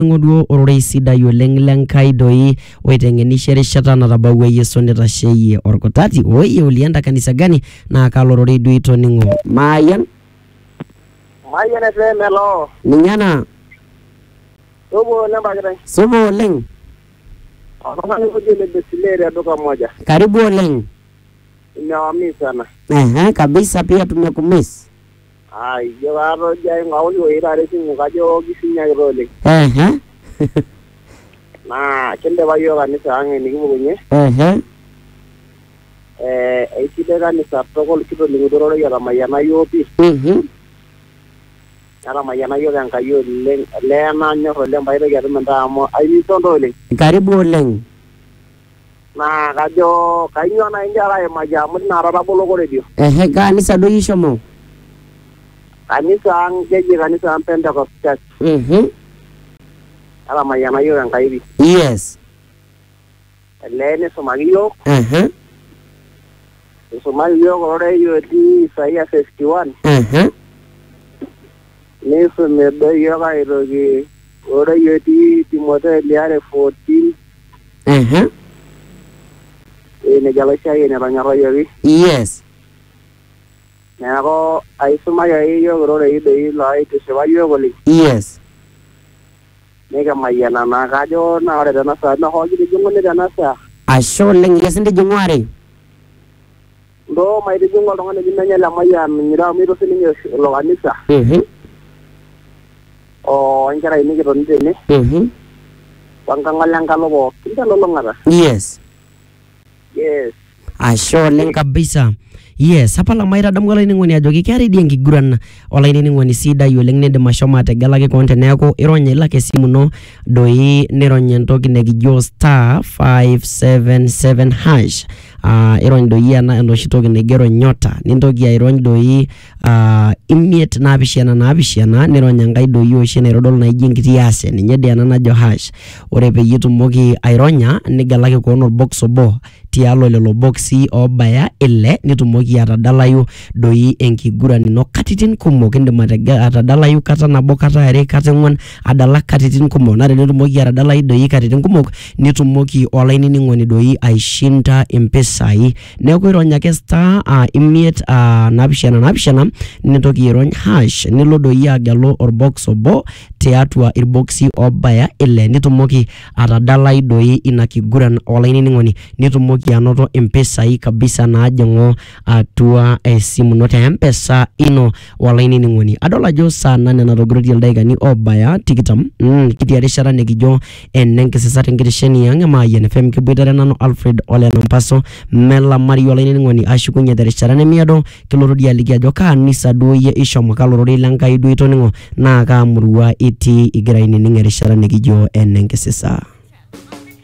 ngoduo ororei sidai oleng lenkai doi oitengenisha erishata natabawua Yesu netasheyie orkutati oye ulienda kanisa gani na kalororei duo itoningo Mayan FM hello ninyana Sobo namba kitai Sobo oleng Akafanya kujile besileri ya duka moja karibu oleng Nimewamisi sana kabisa pia tumekumiss yo karo jai ngawuli oirare singu kajo kisinya kirole na kende bayo kanisa ange nikibukunye eiside kanisa tokol kito lingudororo ya ramayana yopi ramayana yopi ankayo lena nyoho lemba ito ya tumenda amo aimisondo oleng karibu oleng na kajo kainyo na injara emaja mudi na rarabolo ko radio kanisa do yishomo kanisa angeje kanisa Pentecost Church ramayana yopi ankayo yes lene somagiyo somagiyo ore yoti Isaiah 51 Nesu medo yoga irogi ore yoti Timotheo liare 14 ne jalasha yene ranyaro yogi yes nako aisuma yo ore ide lo ai tishwa yo goli yes nega mayana na kajo na ore dana sa na hoji de jungone dana sa asho leng yesinde jungware ndo mai de jungo ngone dinanya la mayan nyira mi ro sini lo kanisa o ngara ini ke ronde ne wangangala ngalobo kinda lo ngara yes asho leng kabisa yes hapa la maira damgala ni ngoni ajoki kari diengi guran olaini ni ngoni sida yoleng ne de mashoma tegelaki konte neeku ironye lake simu no doi nironye ntoki negijo star 577 hash irony doi ana endoshi toki negero nyota nintoki irony doi imiet naapishana nironye ngai doi oshi naitodolu naiji enkiti ase ninye de ana najo hash ore peyie itumoki aironya nigelaki koon orbox obo tialo lelo boxi obaya ile nitumoki atadalayu doi enkiguran ino katitin kumok indim atadalayu kata nabo kata are kata ngwan adala katitin kumok na nitumoki atadalayu doi katitin kumok nitumoki olaini ningoni doi aishinda impesai neeku ironyake star imiet naapishana nintoki irony hash nilo doi agelu orbox obo tiatua irboxi obaya ile nitumoki atadalayu doi ina kiguran olaini ningoni nitumoki anoto impesai kabisa naajingo atua esimu no te mpesa ino walaini ningoni adola jo sana nena rogoroti aldaigani obaya tikitam kiti arishara nekijo enenkisisa tenkirisheni yange Mayan FM kibuitare nano Alfred Ole Nampaso mela mari walaini ningoni ashukunye terishara nemiado kilorodi aliki ajo kanisa duo ye ishomo kalorori lankai duo itoningo na kamurua iti igiraini ningerishara nekijo enenkisisa